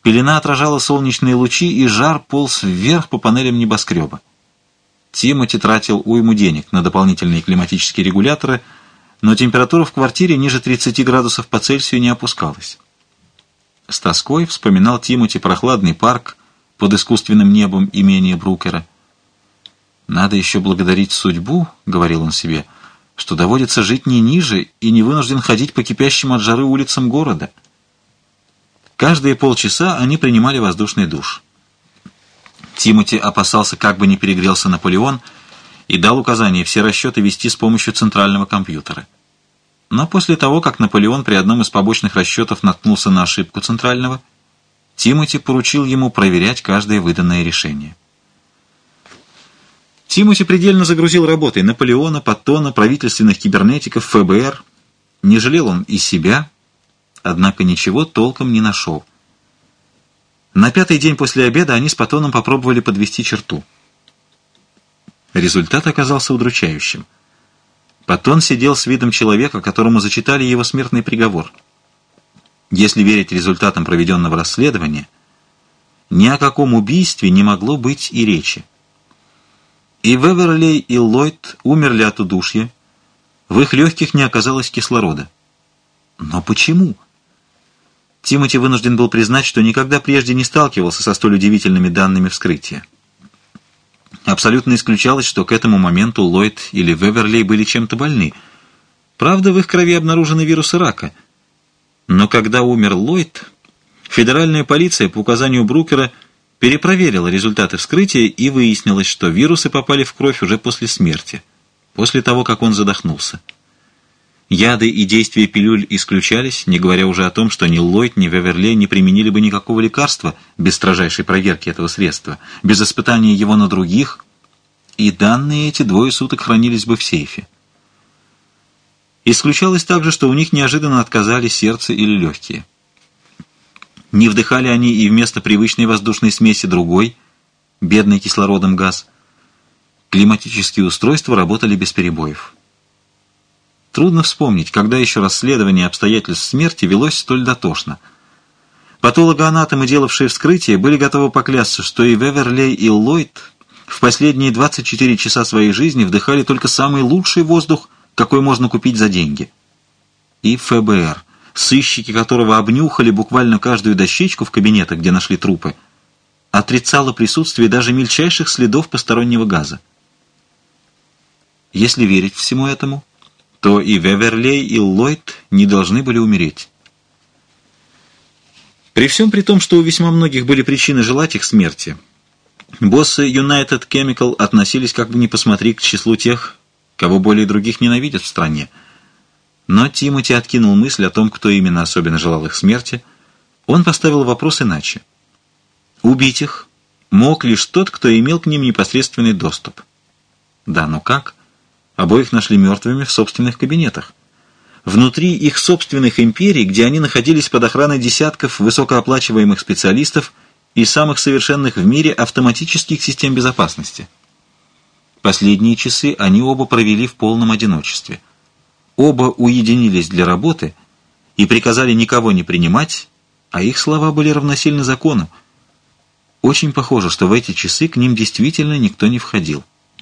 Пелена отражала солнечные лучи, и жар полз вверх по панелям небоскреба. Тимоти тратил уйму денег на дополнительные климатические регуляторы, но температура в квартире ниже 30 градусов по Цельсию не опускалась. С тоской вспоминал Тимоти прохладный парк под искусственным небом имения Брукера. «Надо еще благодарить судьбу», — говорил он себе, — «что доводится жить не ниже и не вынужден ходить по кипящим от жары улицам города». Каждые полчаса они принимали воздушный душ. Тимоти опасался, как бы не перегрелся Наполеон, и дал указание все расчеты вести с помощью центрального компьютера. Но после того, как Наполеон при одном из побочных расчетов наткнулся на ошибку центрального, Тимоти поручил ему проверять каждое выданное решение. Тимоти предельно загрузил работой Наполеона, Паттона, правительственных кибернетиков, ФБР. Не жалел он и себя, однако ничего толком не нашел. На 5-й день после обеда они с Паттоном попробовали подвести черту. Результат оказался удручающим. Паттон сидел с видом человека, которому зачитали его смертный приговор. Если верить результатам проведенного расследования, ни о каком убийстве не могло быть и речи. И Веверлей, и Ллойд умерли от удушья, в их легких не оказалось кислорода. Но почему? Тимоти вынужден был признать, что никогда прежде не сталкивался со столь удивительными данными вскрытия. Абсолютно исключалось, что к этому моменту Ллойд или Веверлей были чем-то больны. Правда, в их крови обнаружены вирусы рака. Но когда умер Ллойд, федеральная полиция по указанию Брукера перепроверила результаты вскрытия и выяснилось, что вирусы попали в кровь уже после смерти, после того, как он задохнулся. Яды и действия пилюль исключались, не говоря уже о том, что ни Ллойд, ни Веверлей не применили бы никакого лекарства без строжайшей проверки этого средства, без испытания его на других, и данные эти 2 суток хранились бы в сейфе. Исключалось также, что у них неожиданно отказали сердце или легкие. Не вдыхали они и вместо привычной воздушной смеси другой, бедный кислородом газ. Климатические устройства работали без перебоев. Трудно вспомнить, когда еще расследование обстоятельств смерти велось столь дотошно. Патологоанатомы, делавшие вскрытие, были готовы поклясться, что и Веверлей, и Ллойд в последние 24 часа своей жизни вдыхали только самый лучший воздух, какой можно купить за деньги. И ФБР, сыщики которого обнюхали буквально каждую дощечку в кабинетах, где нашли трупы, отрицало присутствие даже мельчайших следов постороннего газа. Если верить всему этому, то и Веверлей, и Ллойд не должны были умереть. При всем при том, что у весьма многих были причины желать их смерти, боссы United Chemical относились, как бы ни посмотри, к числу тех, кого более других ненавидят в стране. Но Тимоти откинул мысль о том, кто именно особенно желал их смерти. Он поставил вопрос иначе. Убить их мог лишь тот, кто имел к ним непосредственный доступ. Да, но как? Обоих нашли мертвыми в собственных кабинетах. Внутри их собственных империй, где они находились под охраной десятков высокооплачиваемых специалистов и самых совершенных в мире автоматических систем безопасности. Последние часы они оба провели в полном одиночестве. Оба уединились для работы и приказали никого не принимать, а их слова были равносильны закону. Очень похоже, что в эти часы к ним действительно никто не входил.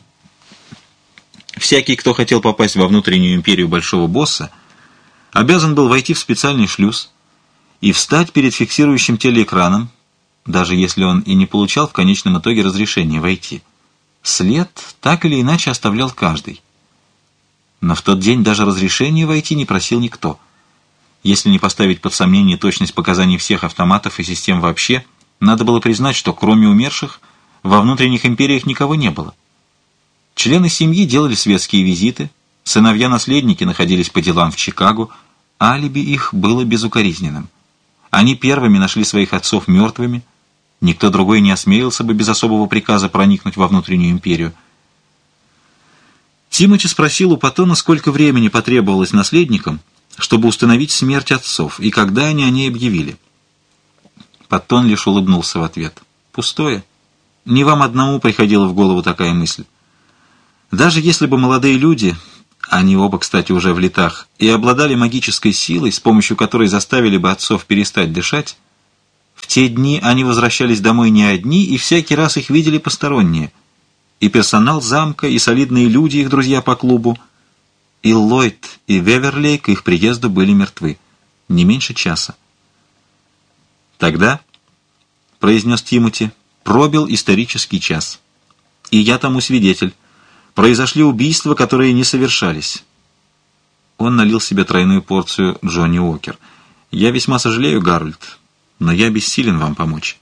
Всякий, кто хотел попасть во внутреннюю империю большого босса, обязан был войти в специальный шлюз и встать перед фиксирующим телеэкраном, даже если он и не получал в конечном итоге разрешения войти. След так или иначе оставлял каждый. Но в тот день даже разрешения войти не просил никто. Если не поставить под сомнение точность показаний всех автоматов и систем вообще, надо было признать, что кроме умерших во внутренних империях никого не было. Члены семьи делали светские визиты, сыновья-наследники находились по делам в Чикаго, алиби их было безукоризненным. Они первыми нашли своих отцов мертвыми, никто другой не осмелился бы без особого приказа проникнуть во внутреннюю империю. Тимоти спросил у Паттона, сколько времени потребовалось наследникам, чтобы установить смерть отцов, и когда они о ней объявили. Паттон лишь улыбнулся в ответ. «Пустое. Не вам одному приходила в голову такая мысль. Даже если бы молодые люди, они оба, кстати, уже в летах, и обладали магической силой, с помощью которой заставили бы отцов перестать дышать, В те дни они возвращались домой не одни, и всякий раз их видели посторонние. И персонал замка, и солидные люди, их друзья по клубу. И Ллойд, и Веверлей к их приезду были мертвы. Не меньше часа. «Тогда, — произнес Тимоти, — пробил исторический час. И я тому свидетель. Произошли убийства, которые не совершались». Он налил себе тройную порцию Джонни Уокер. «Я весьма сожалею, Гарольд, но я бессилен вам помочь».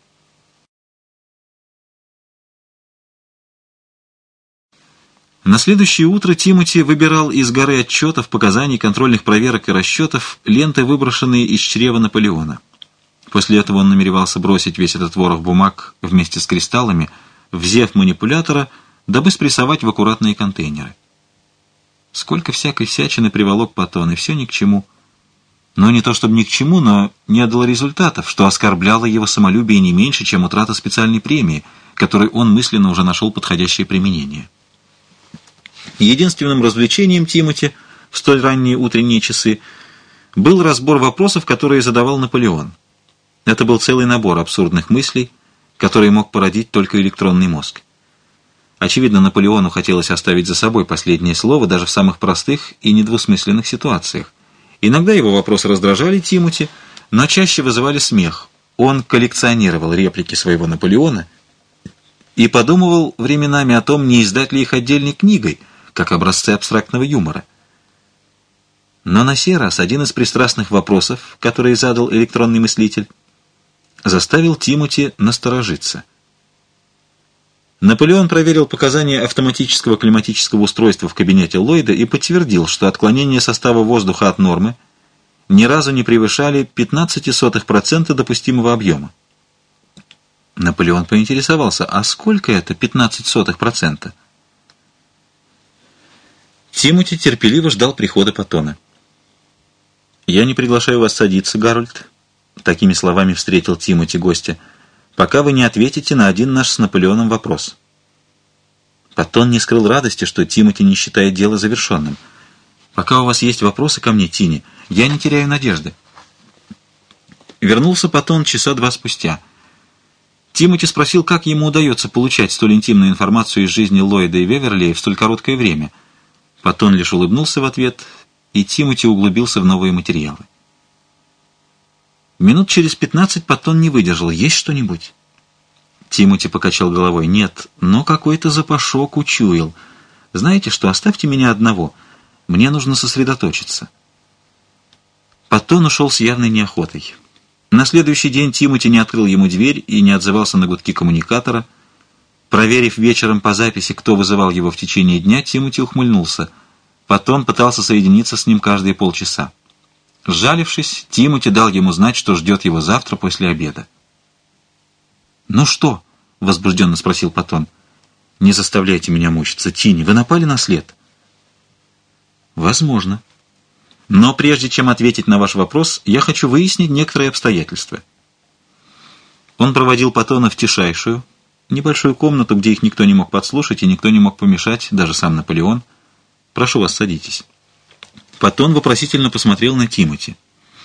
На следующее утро Тимоти выбирал из горы отчетов, показаний, контрольных проверок и расчетов ленты, выброшенные из чрева Наполеона. После этого он намеревался бросить весь этот ворох бумаг вместе с кристаллами в зев манипулятора, дабы спрессовать в аккуратные контейнеры. Сколько всякой всячины приволок Паттон, и все ни к чему. Но не то чтобы ни к чему, но не дало результатов, что оскорбляло его самолюбие не меньше, чем утрата специальной премии, которой он мысленно уже нашел подходящее применение. Единственным развлечением Тимоти в столь ранние утренние часы был разбор вопросов, которые задавал Наполеон. Это был целый набор абсурдных мыслей, которые мог породить только электронный мозг. Очевидно, Наполеону хотелось оставить за собой последнее слово даже в самых простых и недвусмысленных ситуациях. Иногда его вопросы раздражали Тимоти, но чаще вызывали смех. Он коллекционировал реплики своего Наполеона и подумывал временами о том, не издать ли их отдельной книгой, как образцы абстрактного юмора. Но на сей раз один из пристрастных вопросов, который задал электронный мыслитель, заставил Тимоти насторожиться. Наполеон проверил показания автоматического климатического устройства в кабинете Ллойда и подтвердил, что отклонения состава воздуха от нормы ни разу не превышали 0,15% допустимого объема. Наполеон поинтересовался, а сколько это 0,15%? Тимоти терпеливо ждал прихода Паттона. «Я не приглашаю вас садиться, Гарольд», — такими словами встретил Тимоти гостя, «пока вы не ответите на один наш с Наполеоном вопрос». Паттон не скрыл радости, что Тимоти не считает дело завершенным. «Пока у вас есть вопросы ко мне, Тини, я не теряю надежды». Вернулся Паттон часа два спустя. Тимоти спросил, как ему удается получать столь интимную информацию из жизни Ллойда и Веверлея в столь короткое время. Паттон лишь улыбнулся в ответ, и Тимоти углубился в новые материалы. Минут через 15 Паттон не выдержал. «Есть что-нибудь?» Тимоти покачал головой. «Нет, но какой-то запашок учуял. Знаете что, оставьте меня одного. Мне нужно сосредоточиться». Паттон ушел с явной неохотой. На следующий день Тимоти не открыл ему дверь и не отзывался на гудки коммуникатора. Проверив вечером по записи, кто вызывал его в течение дня, Тимоти ухмыльнулся. Паттон пытался соединиться с ним каждые полчаса. Сжалившись, Тимоти дал ему знать, что ждет его завтра после обеда. «Ну что?» — возбужденно спросил Паттон. «Не заставляйте меня мучиться, Тини. Вы напали на след?» «Возможно. Но прежде чем ответить на ваш вопрос, я хочу выяснить некоторые обстоятельства». Он проводил Паттона в тишайшую, небольшую комнату, где их никто не мог подслушать и никто не мог помешать, даже сам Наполеон. «Прошу вас, садитесь». Паттон вопросительно посмотрел на Тимоти.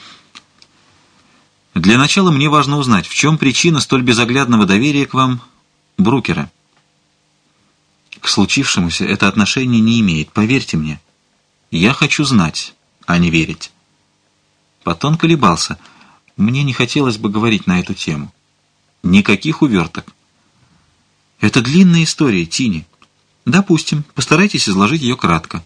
«Для начала мне важно узнать, в чем причина столь безоглядного доверия к вам Брукера. К случившемуся это отношение не имеет, поверьте мне. Я хочу знать, а не верить». Паттон колебался. Мне не хотелось бы говорить на эту тему. Никаких уверток. Это длинная история, Тини. Допустим, постарайтесь изложить ее кратко.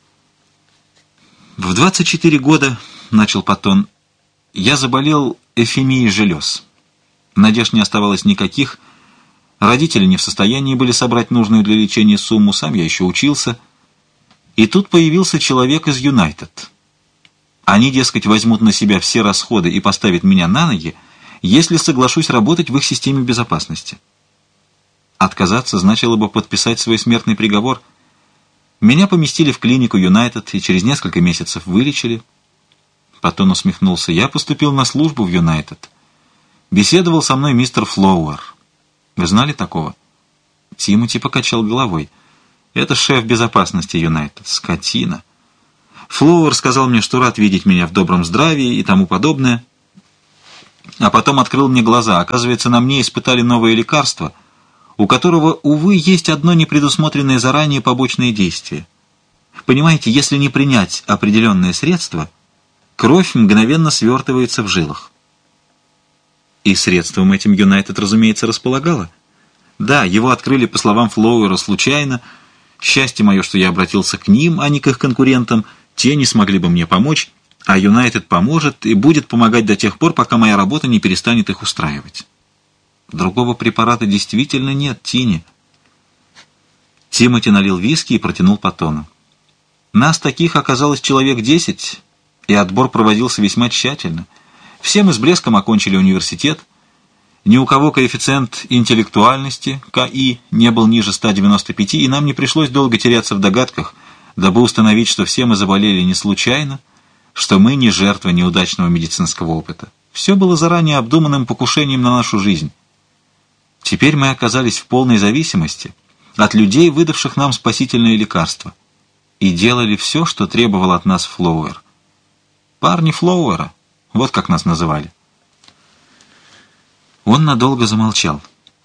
В 24 года, начал Паттон, я заболел эфемией желез. Надежд не оставалось никаких. Родители не в состоянии были собрать нужную для лечения сумму, сам я еще учился. И тут появился человек из Юнайтед. Они, дескать, возьмут на себя все расходы и поставят меня на ноги, если соглашусь работать в их системе безопасности. Отказаться значило бы подписать свой смертный приговор. Меня поместили в клинику Юнайтед и через несколько месяцев вылечили. Паттон усмехнулся. Я поступил на службу в Юнайтед. Беседовал со мной мистер Флоуэр. Вы знали такого? Тимоти покачал головой. Это шеф безопасности Юнайтед. Скотина. Флоуэр сказал мне, что рад видеть меня в добром здравии и тому подобное. а потом открыл мне глаза. Оказывается, на мне испытали новое лекарство, у которого, увы, есть одно непредусмотренное заранее побочное действие. Понимаете, если не принять определенное средство, кровь мгновенно свертывается в жилах. И средством этим Юнайтед, разумеется, располагала. Да, его открыли, по словам Флоуэра, случайно. Счастье мое, что я обратился к ним, а не к их конкурентам. Те не смогли бы мне помочь, а Юнайтед поможет и будет помогать до тех пор, пока моя работа не перестанет их устраивать. Другого препарата действительно нет, Тини. Тимоти налил виски и протянул Паттону. Нас таких оказалось человек 10, и отбор проводился весьма тщательно. Все мы с блеском окончили университет. Ни у кого коэффициент интеллектуальности, КИ, не был ниже 195, и нам не пришлось долго теряться в догадках, дабы установить, что все мы заболели не случайно, что мы не жертва неудачного медицинского опыта. Все было заранее обдуманным покушением на нашу жизнь. Теперь мы оказались в полной зависимости от людей, выдавших нам спасительные лекарства, и делали все, что требовал от нас Флоуэр. Парни Флоуэра, вот как нас называли. Он надолго замолчал.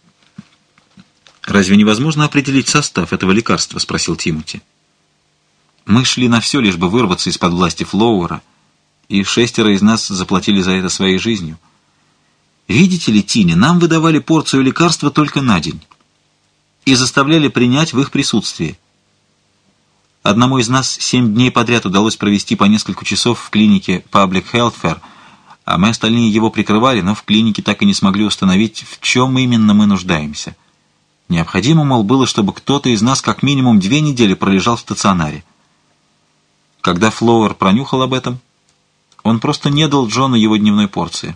«Разве невозможно определить состав этого лекарства?» — спросил Тимоти. «Мы шли на все, лишь бы вырваться из-под власти Флоуэра, и 6 из нас заплатили за это своей жизнью. Видите ли, Тини, нам выдавали порцию лекарства только на день и заставляли принять в их присутствии. Одному из нас 7 дней подряд удалось провести по несколько часов в клинике Public Health Fair, а мы остальные его прикрывали, но в клинике так и не смогли установить, в чем именно мы нуждаемся. Необходимо, мол, было, чтобы кто-то из нас как минимум 2 недели пролежал в стационаре. Когда Флоуэр пронюхал об этом, он просто не дал Джону его дневной порции».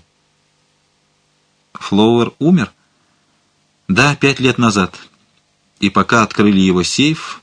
«Флоуэр умер?» «Да, 5 лет назад. И пока открыли его сейф,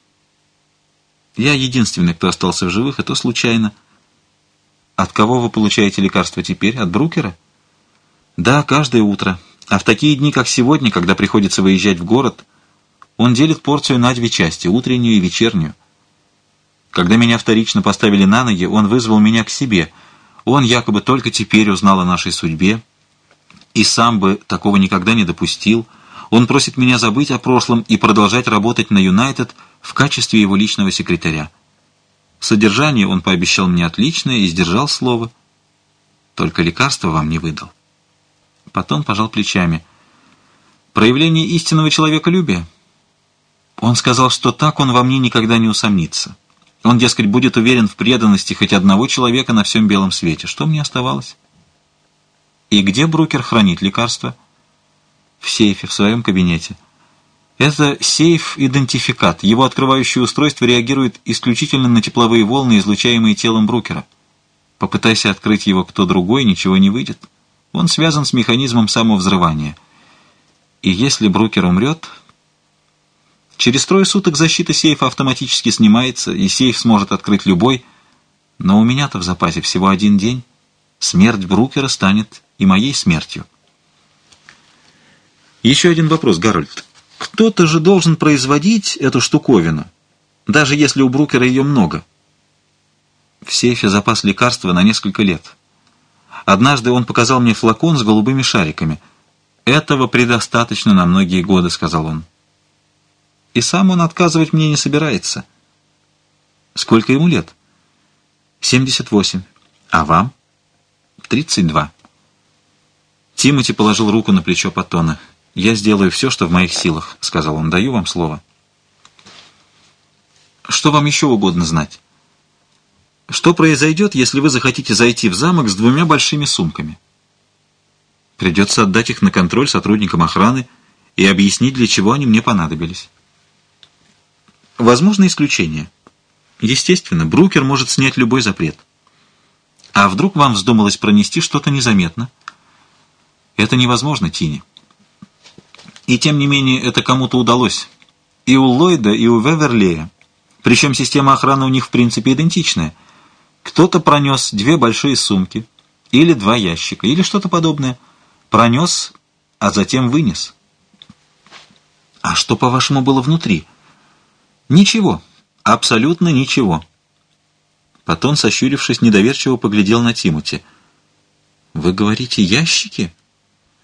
я единственный, кто остался в живых, и то случайно». «От кого вы получаете лекарства теперь? От Брукера?» «Да, каждое утро. А в такие дни, как сегодня, когда приходится выезжать в город, он делит порцию на 2 части, утреннюю и вечернюю. Когда меня вторично поставили на ноги, он вызвал меня к себе. Он якобы только теперь узнал о нашей судьбе и сам бы такого никогда не допустил. Он просит меня забыть о прошлом и продолжать работать на Юнайтед в качестве его личного секретаря. Содержание он пообещал мне отличное и сдержал слово. Только лекарства вам не выдал». Потом пожал плечами. «Проявление истинного человеколюбия? Он сказал, что так он во мне никогда не усомнится. Он, дескать, будет уверен в преданности хоть одного человека на всем белом свете. Что мне оставалось?» «И где Брукер хранит лекарства?» «В сейфе, в своем кабинете. Это сейф-идентификат. Его открывающее устройство реагирует исключительно на тепловые волны, излучаемые телом Брукера. Попытайся открыть его кто другой, ничего не выйдет. Он связан с механизмом самовзрывания. И если Брукер умрет, через 3 суток защита сейфа автоматически снимается, и сейф сможет открыть любой. Но у меня-то в запасе всего 1 день. Смерть Брукера станет и моей смертью». «Еще один вопрос, Гарольд. Кто-то же должен производить эту штуковину, даже если у Брукера ее много». «В сейфе запас лекарства на несколько лет. Однажды он показал мне флакон с голубыми шариками. Этого предостаточно на многие годы», — сказал он. «И сам он отказывать мне не собирается». «Сколько ему лет?» 78. «А вам?» 32. Тимоти положил руку на плечо Паттона. «Я сделаю все, что в моих силах», — сказал он. «Даю вам слово». «Что вам еще угодно знать?» «Что произойдет, если вы захотите зайти в замок с 2 большими сумками?» «Придется отдать их на контроль сотрудникам охраны и объяснить, для чего они мне понадобились». «Возможно исключение. Естественно, Брукер может снять любой запрет. А вдруг вам вздумалось пронести что-то незаметно?» «Это невозможно, Тини. И тем не менее это кому-то удалось. И у Ллойда, и у Веверлея. Причем система охраны у них в принципе идентичная. Кто-то пронес 2 большие сумки, или 2 ящика, или что-то подобное. Пронес, а затем вынес». «А что, по-вашему, было внутри?» «Ничего. Абсолютно ничего». Паттон, сощурившись, недоверчиво поглядел на Тимоти. «Вы говорите, ящики?»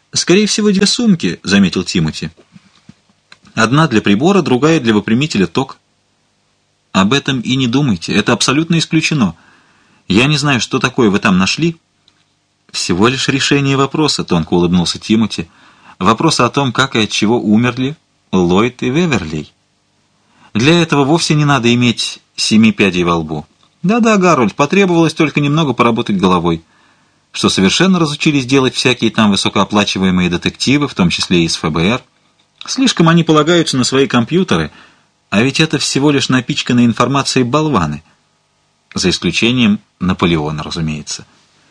«Скорее всего, две сумки», — заметил Тимоти. «Одна для прибора, другая для выпрямителя ток». «Об этом и не думайте, это абсолютно исключено. Я не знаю, что такое вы там нашли». «Всего лишь решение вопроса», — тонко улыбнулся Тимоти. «Вопроса о том, как и от чего умерли Ллойд и Веверлей. Для этого вовсе не надо иметь 7 пядей во лбу. Да-да, Гарольд, потребовалось только немного поработать головой, что совершенно разучились делать всякие там высокооплачиваемые детективы, в том числе и из ФБР. Слишком они полагаются на свои компьютеры, а ведь это всего лишь напичканные информацией болваны. За исключением Наполеона, разумеется».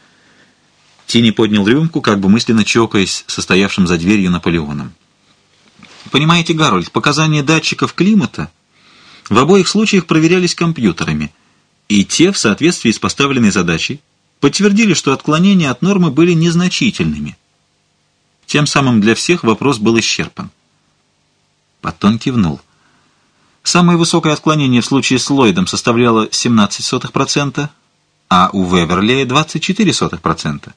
Тини поднял рюмку, как бы мысленно чокаясь со стоявшим за дверью Наполеоном. «Понимаете, Гарольд, показания датчиков климата в обоих случаях проверялись компьютерами, и те, в соответствии с поставленной задачей, подтвердили, что отклонения от нормы были незначительными. Тем самым для всех вопрос был исчерпан». Паттон кивнул. Самое высокое отклонение в случае с Ллойдом составляло 0,17%, а у Веверлея 0,24%.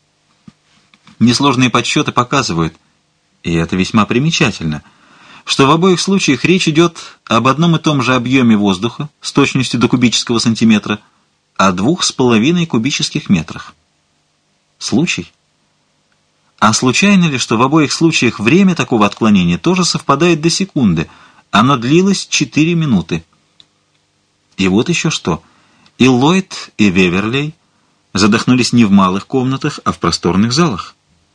Несложные подсчеты показывают, и это весьма примечательно, что в обоих случаях речь идет об одном и том же объеме воздуха с точностью до кубического сантиметра, о 2,5 кубических метрах. Случай? А случайно ли, что в обоих случаях время такого отклонения тоже совпадает до секунды? Оно длилось 4 минуты. И вот еще что. И Ллойд, и Веверлей задохнулись не в малых комнатах, а в просторных залах.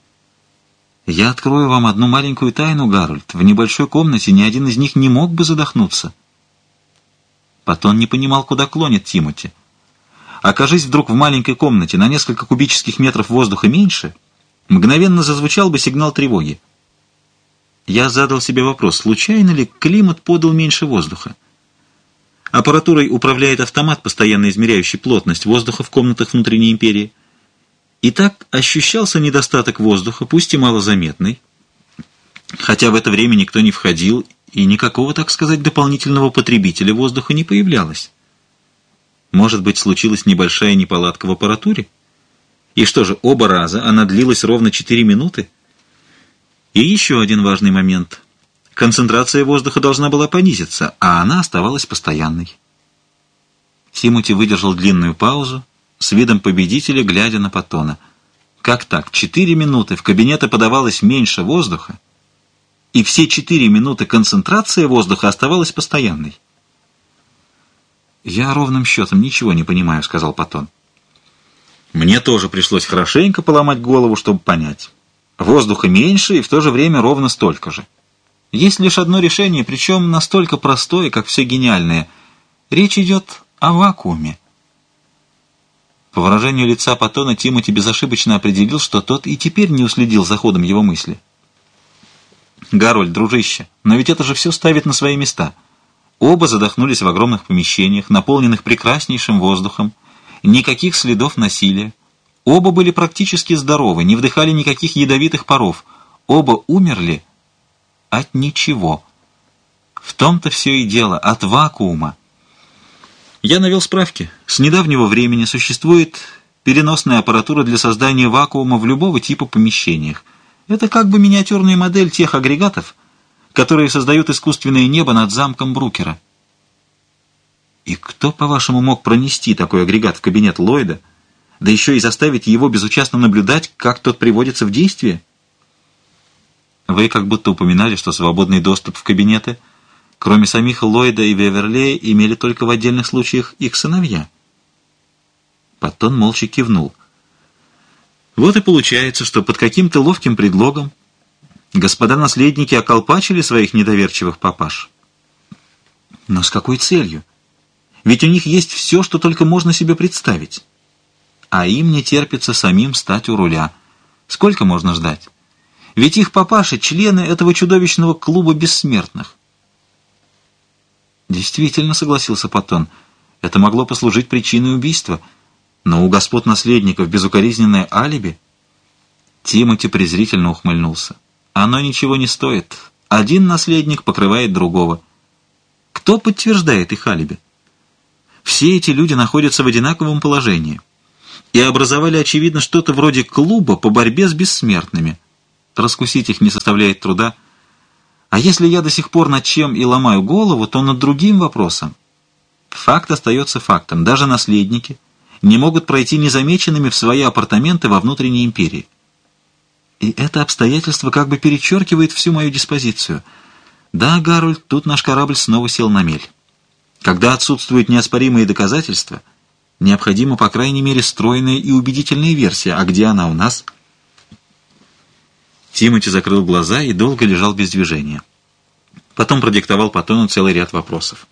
Я открою вам одну маленькую тайну, Гарольд. В небольшой комнате ни один из них не мог бы задохнуться. Паттон не понимал, куда клонит Тимоти. Окажись вдруг в маленькой комнате на несколько кубических метров воздуха меньше, мгновенно зазвучал бы сигнал тревоги. Я задал себе вопрос, случайно ли климат подал меньше воздуха? Аппаратурой управляет автомат, постоянно измеряющий плотность воздуха в комнатах внутренней империи. И так ощущался недостаток воздуха, пусть и малозаметный, хотя в это время никто не входил, и никакого, так сказать, дополнительного потребителя воздуха не появлялось. Может быть, случилась небольшая неполадка в аппаратуре? И что же, оба раза она длилась ровно 4 минуты? И еще один важный момент. Концентрация воздуха должна была понизиться, а она оставалась постоянной. Тимоти выдержал длинную паузу, с видом победителя, глядя на Паттона. Как так? 4 минуты в кабинете подавалось меньше воздуха, и все 4 минуты концентрация воздуха оставалась постоянной. «Я ровным счетом ничего не понимаю», — сказал Паттон. «Мне тоже пришлось хорошенько поломать голову, чтобы понять. Воздуха меньше и в то же время ровно столько же. Есть лишь одно решение, причем настолько простое, как все гениальное. Речь идет о вакууме». По выражению лица Паттона Тимоти безошибочно определил, что тот и теперь не уследил за ходом его мысли. «Гарольд, дружище, но ведь это же все ставит на свои места. Оба задохнулись в огромных помещениях, наполненных прекраснейшим воздухом, никаких следов насилия. Оба были практически здоровы, не вдыхали никаких ядовитых паров. Оба умерли от ничего. В том-то все и дело, от вакуума. Я навел справки. С недавнего времени существует переносная аппаратура для создания вакуума в любого типа помещениях. Это как бы миниатюрная модель тех агрегатов, которые создают искусственное небо над замком Брукера. И кто, по-вашему, мог пронести такой агрегат в кабинет Ллойда, да еще и заставить его безучастно наблюдать, как тот приводится в действие? Вы как будто упоминали, что свободный доступ в кабинеты, кроме самих Ллойда и Веверлея, имели только в отдельных случаях их сыновья. Паттон молча кивнул. Вот и получается, что под каким-то ловким предлогом господа наследники околпачили своих недоверчивых папаш. Но с какой целью? Ведь у них есть все, что только можно себе представить. А им не терпится самим стать у руля. Сколько можно ждать? Ведь их папаши — члены этого чудовищного клуба бессмертных. Действительно, согласился Паттон, это могло послужить причиной убийства. Но у господ наследников безукоризненное алиби. Тимоти презрительно ухмыльнулся. Оно ничего не стоит. Один наследник покрывает другого. Кто подтверждает их алиби? Все эти люди находятся в одинаковом положении и образовали, очевидно, что-то вроде клуба по борьбе с бессмертными. раскусить их не составляет труда. А если я до сих пор над чем и ломаю голову, то над другим вопросом. Факт остается фактом. Даже наследники не могут пройти незамеченными в свои апартаменты во внутренней империи. И это обстоятельство как бы перечеркивает всю мою диспозицию. Да, Гарольд, тут наш корабль снова сел на мель. Когда отсутствуют неоспоримые доказательства, необходима, по крайней мере, стройная и убедительная версия. А где она у нас? Тимоти закрыл глаза и долго лежал без движения. Потом продиктовал Паттону целый ряд вопросов.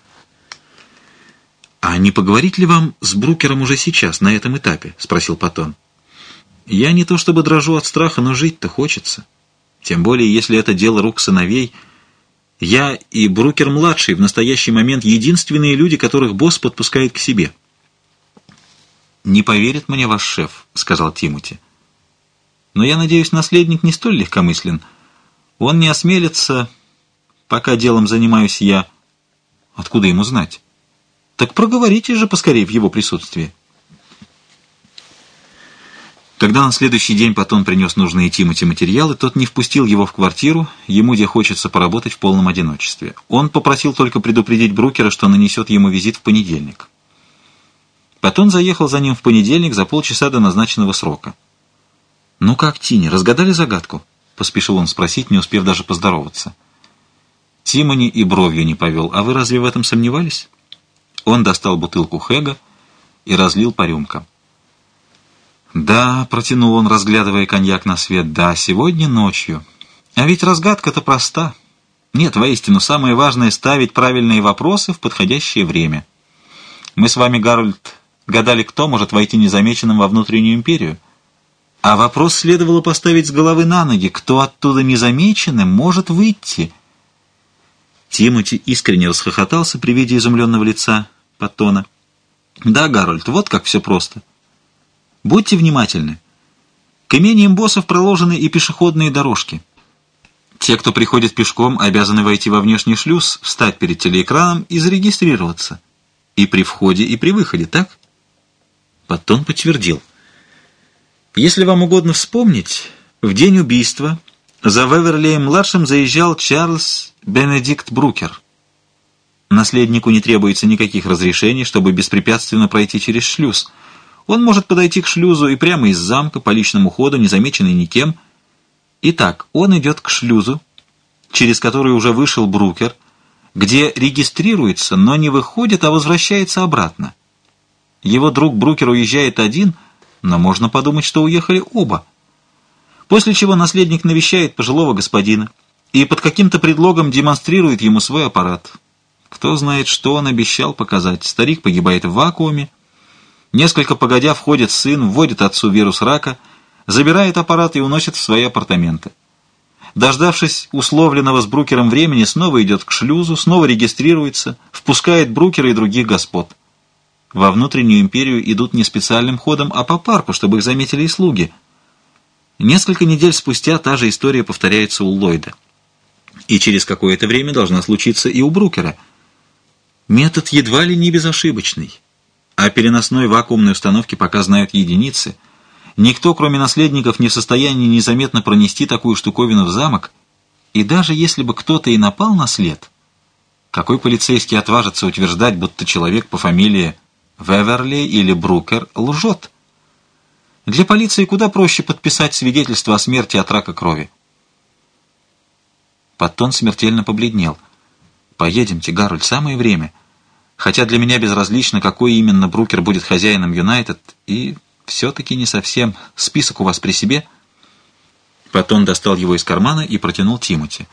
«А не поговорить ли вам с Брукером уже сейчас, на этом этапе?» — спросил Паттон. «Я не то чтобы дрожу от страха, но жить-то хочется. Тем более, если это дело рук сыновей. Я и Брукер-младший в настоящий момент единственные люди, которых босс подпускает к себе». «Не поверит мне ваш шеф», — сказал Тимоти. «Но я надеюсь, наследник не столь легкомыслен. Он не осмелится, пока делом занимаюсь я». «Откуда ему знать?» «Так проговорите же поскорее в его присутствии». Когда на следующий день Паттон принес нужные Тимоти материалы, тот не впустил его в квартиру, ему где хочется поработать в полном одиночестве. Он попросил только предупредить Брукера, что нанесет ему визит в понедельник. Паттон заехал за ним в понедельник за полчаса до назначенного срока. «Ну как, Тини, разгадали загадку?» — поспешил он спросить, не успев даже поздороваться. Тимони и бровью не повел. «А вы разве в этом сомневались?» Он достал бутылку Хэга и разлил по рюмкам. «Да», — протянул он, разглядывая коньяк на свет, — «да, сегодня ночью. А ведь разгадка-то проста. Нет, воистину, самое важное — ставить правильные вопросы в подходящее время. Мы с вами, Гарольд, гадали, кто может войти незамеченным во внутреннюю империю. А вопрос следовало поставить с головы на ноги, кто оттуда незамеченным может выйти». Тимоти искренне расхохотался при виде изумленного лица Паттона. «Да, Гарольд, вот как все просто. Будьте внимательны. К имениям боссов проложены и пешеходные дорожки. Те, кто приходит пешком, обязаны войти во внешний шлюз, встать перед телеэкраном и зарегистрироваться. И при входе, и при выходе, так?» Паттон подтвердил. «Если вам угодно вспомнить, в день убийства за Веверлеем-младшим заезжал Чарльз Бенедикт Брукер. Наследнику не требуется никаких разрешений, чтобы беспрепятственно пройти через шлюз. Он может подойти к шлюзу и прямо из замка по личному ходу, незамеченный никем. Итак, он идет к шлюзу, через который уже вышел Брукер, где регистрируется, но не выходит, а возвращается обратно. Его друг Брукер уезжает один, но можно подумать, что уехали оба. После чего наследник навещает пожилого господина и под каким-то предлогом демонстрирует ему свой аппарат. Кто знает, что он обещал показать. Старик погибает в вакууме. Несколько погодя входит сын, вводит отцу вирус рака, забирает аппарат и уносит в свои апартаменты. Дождавшись условленного с Брукером времени, снова идет к шлюзу, снова регистрируется, впускает Брукера и других господ. Во внутреннюю империю идут не специальным ходом, а по парку, чтобы их заметили и слуги. Несколько недель спустя та же история повторяется у Ллойда. И через какое-то время должна случиться и у Брукера. Метод едва ли не безошибочный. О переносной вакуумной установке пока знают единицы. Никто, кроме наследников, не в состоянии незаметно пронести такую штуковину в замок. И даже если бы кто-то и напал на след, какой полицейский отважится утверждать, будто человек по фамилии Веверли или Брукер лжет? Для полиции куда проще подписать свидетельство о смерти от рака крови. Паттон смертельно побледнел. «Поедемте, Гарольд, самое время. Хотя для меня безразлично, какой именно Брукер будет хозяином Юнайтед, и все-таки не совсем. Список у вас при себе?» Паттон достал его из кармана и протянул Тимоти.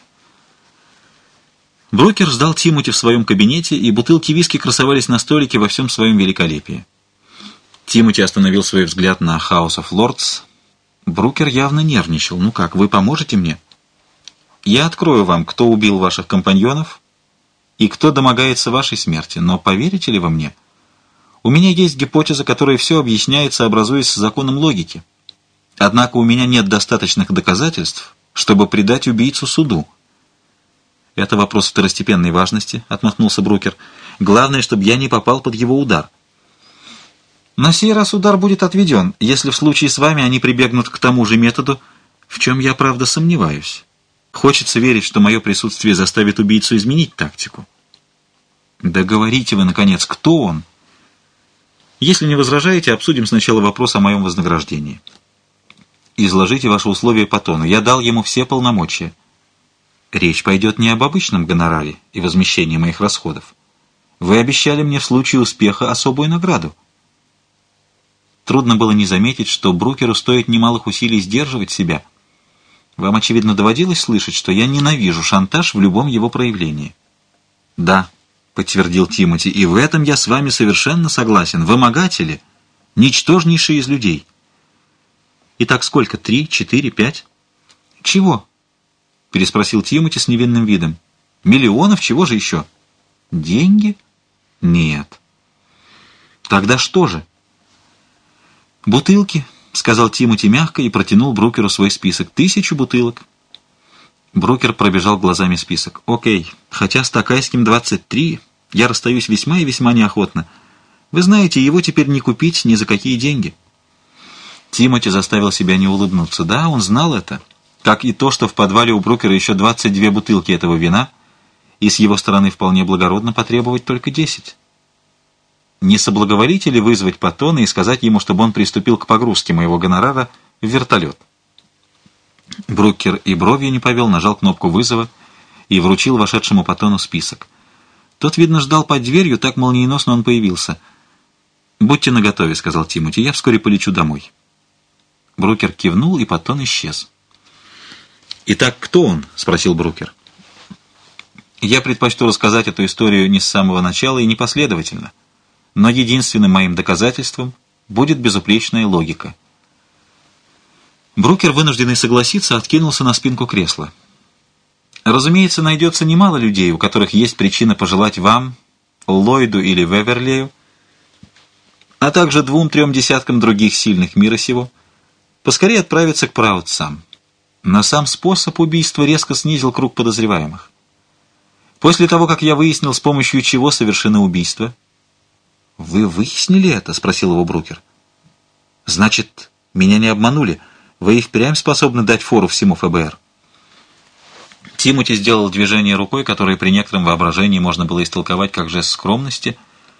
Брукер ждал Тимоти в своем кабинете, и бутылки виски красовались на столике во всем своем великолепии. Тимоти остановил свой взгляд на House of Lords. Брукер явно нервничал. «Ну как, вы поможете мне?» «Я открою вам, кто убил ваших компаньонов и кто домогается вашей смерти, но поверите ли вы мне? У меня есть гипотеза, которая все объясняет, сообразуясь с законом логики. Однако у меня нет достаточных доказательств, чтобы предать убийцу суду». «Это вопрос второстепенной важности», — отмахнулся Брукер. «Главное, чтобы я не попал под его удар». «На сей раз удар будет отведен, если в случае с вами они прибегнут к тому же методу, В чем я, правда, сомневаюсь. Хочется верить, что мое присутствие заставит убийцу изменить тактику. Да говорите вы, наконец, кто он? Если не возражаете, обсудим сначала вопрос о моем вознаграждении. Изложите ваши условия по тону. Я дал ему все полномочия. Речь пойдет не об обычном гонораре и возмещении моих расходов. Вы обещали мне в случае успеха особую награду. Трудно было не заметить, что брокеру стоит немалых усилий сдерживать себя. Вам, очевидно, доводилось слышать, что я ненавижу шантаж в любом его проявлении. Да, подтвердил Тимоти, и в этом я с вами совершенно согласен. Вымогатели — ничтожнейшие из людей. Итак, сколько? 3, 4, 5? Чего? Переспросил Тимоти с невинным видом. Миллионов? Чего же еще? Деньги? Нет. Тогда что же? Бутылки, сказал Тимоти мягко и протянул брокеру свой список. 1000 бутылок. Брокер пробежал глазами список. Окей, хотя с Токайским 23 я расстаюсь весьма и весьма неохотно. Вы знаете, его теперь не купить ни за какие деньги. Тимоти заставил себя не улыбнуться. Да, он знал это. Как и то, что в подвале у брокера еще 22 бутылки этого вина, и с его стороны вполне благородно потребовать только 10. Не соблаговолите ли вызвать Паттона и сказать ему, чтобы он приступил к погрузке моего гонорара в вертолет? Брокер и бровью не повел, нажал кнопку вызова и вручил вошедшему Паттону список. Тот, видно, ждал под дверью, так молниеносно он появился. «Будьте наготове», — сказал Тимоти, — «я вскоре полечу домой». Брокер кивнул, и Паттон исчез. «Итак, кто он?» — спросил брокер. «Я предпочту рассказать эту историю не с самого начала и не последовательно, но единственным моим доказательством будет безупречная логика». Брокер, вынужденный согласиться, откинулся на спинку кресла. «Разумеется, найдется немало людей, у которых есть причина пожелать вам, Ллойду или Веверлею, а также 2-3 десяткам других сильных мира сего, поскорее отправиться к праотцам. Но сам способ убийства резко снизил круг подозреваемых. После того, как я выяснил, с помощью чего совершено убийство...» «Вы выяснили это?» — спросил его брокер. «Значит, меня не обманули. Вы и впрямь способны дать фору всему ФБР». Тимоти сделал движение рукой, которое при некотором воображении можно было истолковать как жест скромности.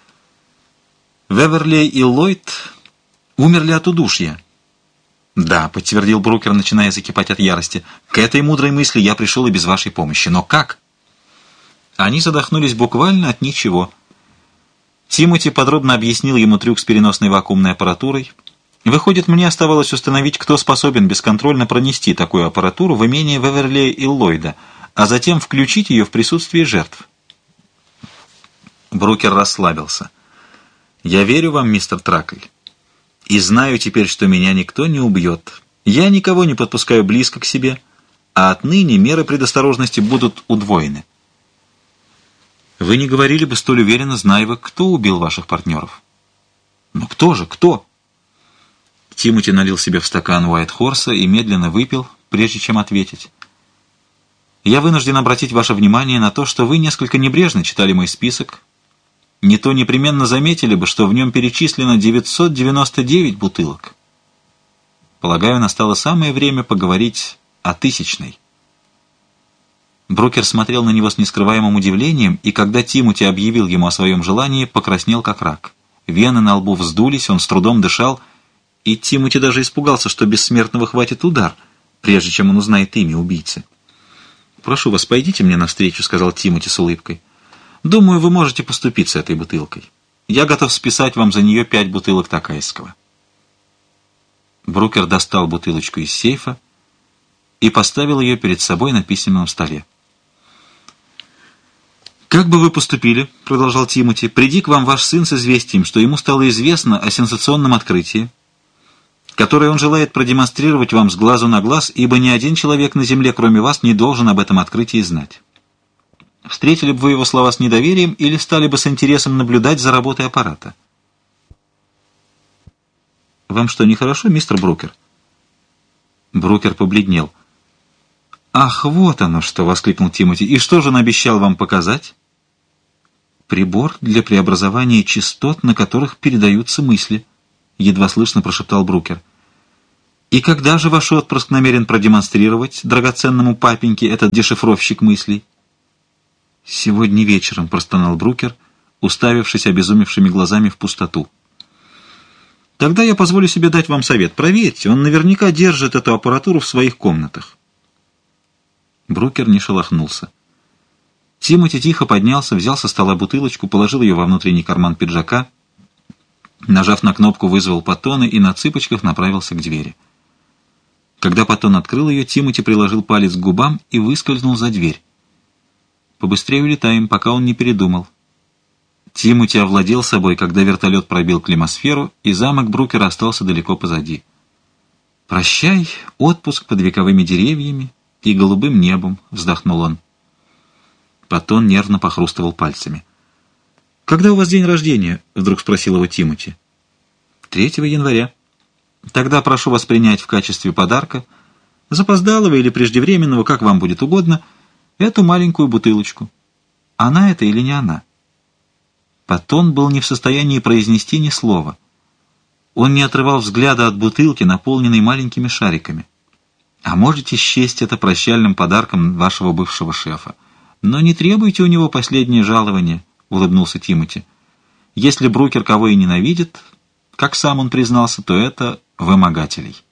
«Веверлей и Ллойд умерли от удушья». «Да», — подтвердил брокер, начиная закипать от ярости, — «к этой мудрой мысли я пришел и без вашей помощи. Но как?» Они задохнулись буквально от ничего. Тимоти подробно объяснил ему трюк с переносной вакуумной аппаратурой. Выходит, мне оставалось установить, кто способен бесконтрольно пронести такую аппаратуру в имение Веверлея и Ллойда, а затем включить ее в присутствии жертв. Брокер расслабился. «Я верю вам, мистер Тракль, и знаю теперь, что меня никто не убьет. Я никого не подпускаю близко к себе, а отныне меры предосторожности будут удвоены». «Вы не говорили бы столь уверенно, зная вы, кто убил ваших партнеров». «Но кто же, кто?» Тимоти налил себе в стакан Уайт Хорса и медленно выпил, прежде чем ответить. «Я вынужден обратить ваше внимание на то, что вы несколько небрежно читали мой список. Не то непременно заметили бы, что в нем перечислено 999 бутылок. Полагаю, настало самое время поговорить о 1000-й». Брокер смотрел на него с нескрываемым удивлением, и когда Тимоти объявил ему о своем желании, покраснел как рак. Вены на лбу вздулись, он с трудом дышал, и Тимоти даже испугался, что бессмертного хватит удар, прежде чем он узнает имя убийцы. «Прошу вас, пойдите мне навстречу», — сказал Тимоти с улыбкой. «Думаю, вы можете поступиться этой бутылкой. Я готов списать вам за нее 5 бутылок Токайского». Брокер достал бутылочку из сейфа и поставил ее перед собой на письменном столе. «Как бы вы поступили, — продолжал Тимоти, — приди к вам ваш сын с известием, что ему стало известно о сенсационном открытии, которое он желает продемонстрировать вам с глазу на глаз, ибо ни один человек на земле, кроме вас, не должен об этом открытии знать. Встретили бы вы его слова с недоверием или стали бы с интересом наблюдать за работой аппарата?» «Вам что, нехорошо, мистер Брокер?» Брокер побледнел. «Ах, вот оно что!» — воскликнул Тимоти. «И что же он обещал вам показать?» «Прибор для преобразования частот, на которых передаются мысли», — едва слышно прошептал Брокер. И когда же ваш отпрыск намерен продемонстрировать драгоценному папеньке этот дешифровщик мыслей? «Сегодня вечером», — простонал Брукер, уставившись обезумевшими глазами в пустоту. «Тогда я позволю себе дать вам совет. Проверьте, он наверняка держит эту аппаратуру в своих комнатах». Брукер не шелохнулся. Тимоти тихо поднялся, взял со стола бутылочку, положил ее во внутренний карман пиджака, нажав на кнопку, вызвал Паттона и на цыпочках направился к двери. Когда Паттон открыл ее, Тимоти приложил палец к губам и выскользнул за дверь. «Побыстрее улетаем, пока он не передумал». Тимоти овладел собой, когда вертолет пробил климосферу, и замок Брукера остался далеко позади. «Прощай, отпуск под вековыми деревьями и голубым небом», — вздохнул он. Паттон нервно похрустывал пальцами. «Когда у вас день рождения?» — вдруг спросил его Тимоти. 3 января. «Тогда прошу вас принять в качестве подарка, запоздалого или преждевременного, как вам будет угодно, эту маленькую бутылочку. Она это или не она?» Паттон был не в состоянии произнести ни слова. Он не отрывал взгляда от бутылки, наполненной маленькими шариками. «А можете счесть это прощальным подарком вашего бывшего шефа. Но не требуйте у него последнее жалование», — улыбнулся Тимоти. «Если Брукер кого и ненавидит, как сам он признался, то это вымогателей».